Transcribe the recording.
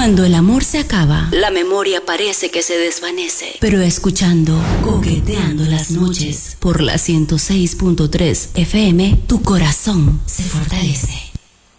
Cuando el amor se acaba, la memoria parece que se desvanece. Pero escuchando Coqueteando las Noches por la 106.3 FM, tu corazón se fortalece.